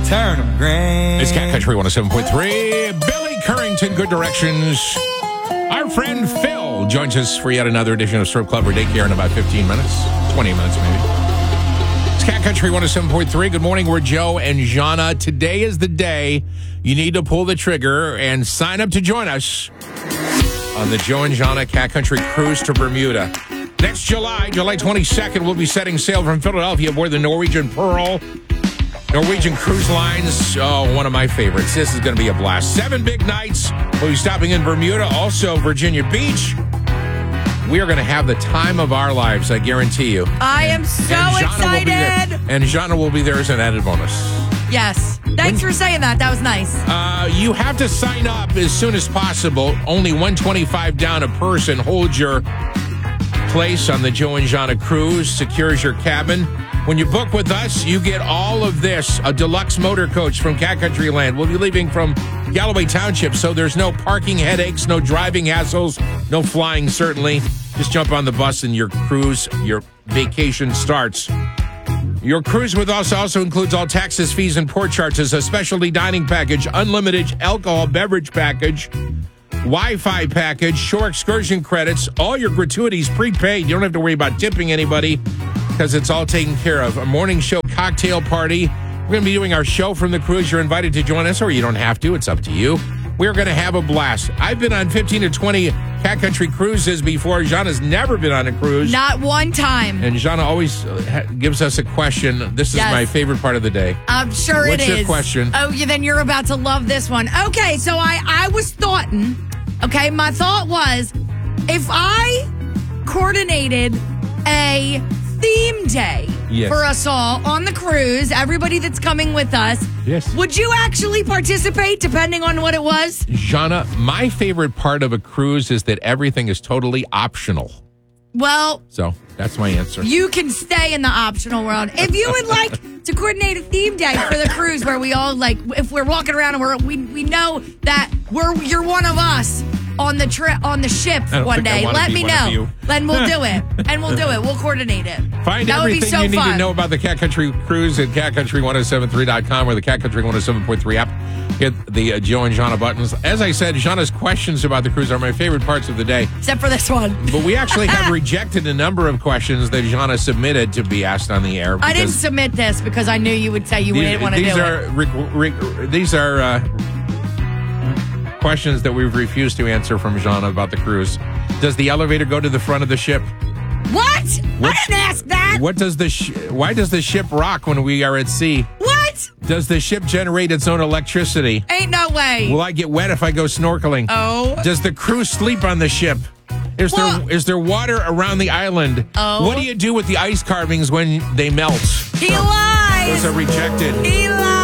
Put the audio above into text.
turnip grain. It's Cat Country 107.3. Billy Currington, Good Directions. Our friend Phil joins us for yet another edition of Strip Club or Daycare in about 15 minutes, 20 minutes maybe. It's Cat Country 107.3. Good morning. We're Joe and Jana. Today is the day you need to pull the trigger and sign up to join us on the Joe and Jana Cat Country Cruise to Bermuda. Next July 22nd, we'll be setting sail from Philadelphia aboard the Norwegian Pearl. Norwegian Cruise Lines, one of my favorites. This is going to be a blast. 7 big nights. We'll be stopping in Bermuda, also Virginia Beach. We are going to have the time of our lives, I guarantee you. I am so excited. And Jana will be there as an added bonus. Yes. Thanks for saying that. That was nice. You have to sign up as soon as possible. Only $125 down a person holds your place on the Joe and Jana cruise, secures your cabin. When you book with us, you get all of this. A deluxe motor coach from Cat Country Land. We'll be leaving from Galloway Township, so there's no parking headaches, no driving hassles, no flying, certainly. Just jump on the bus and your cruise, your vacation starts. Your cruise with us also includes all taxes, fees, and port charges, a specialty dining package, unlimited alcohol beverage package, Wi-Fi package, shore excursion credits, all your gratuities prepaid. You don't have to worry about tipping anybody because it's all taken care of. A morning show cocktail party. We're going to be doing our show from the cruise. You're invited to join us, or you don't have to. It's up to you. We're going to have a blast. I've been on 15 to 20 Cat Country cruises before. Jana's never been on a cruise. Not one time. And Jana always gives us a question. This is my favorite part of the day. I'm sure it is. What's your question? Oh, then you're about to love this one. Okay, so I was thoughting, okay, my thought was, if I coordinated a theme day for us all on the cruise, everybody that's coming with us, would you actually participate depending on what it was? Jana, my favorite part of a cruise is that everything is totally optional. Well, so that's my answer. You can stay in the optional world. If you would like to coordinate a theme day for the cruise where we all, like, if we're walking around and we know that you're one of us on the trip, on the ship one day, let me know. Then we'll do it. And we'll do it. We'll coordinate it. Find that everything you need to know about the Cat Country Cruise at catcountry1073.com or the Cat Country 107.3 app. Hit the Joe and Jana buttons. As I said, Jana's questions about the cruise are my favorite parts of the day. Except for this one. But we actually have rejected a number of questions that Jana submitted to be asked on the air. I didn't submit this because I knew you would say you didn't want to do it. These are questions that we've refused to answer from Jana about the cruise. Does the elevator go to the front of the ship? What? I didn't ask that. Why does the ship rock when we are at sea? What? Does the ship generate its own electricity? Ain't no way. Will I get wet if I go snorkeling? Oh. Does the crew sleep on the ship? Is there water around the island? Oh. What do you do with the ice carvings when they melt? He lies. Those are rejected. He lies.